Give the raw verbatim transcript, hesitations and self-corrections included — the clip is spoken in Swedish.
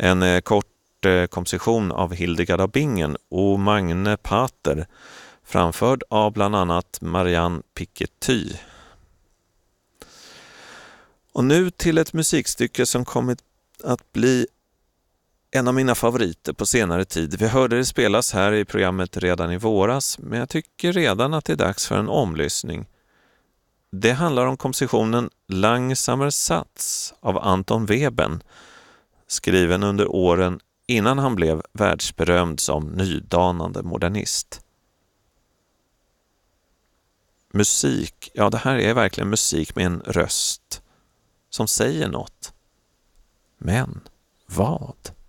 En eh, kort eh, komposition av Hildegard av Bingen och Magne Pater, framförd av bland annat Marianne Piketty. Och nu till ett musikstycke som kommit att bli en av mina favoriter på senare tid. Vi hörde det spelas här i programmet redan i våras, men jag tycker redan att det är dags för en omlyssning. Det handlar om kompositionen Langsamer Sats av Anton Weben, skriven under åren innan han blev världsberömd som nydanande modernist. Musik, ja det här är verkligen musik med en röst som säger något. Men vad?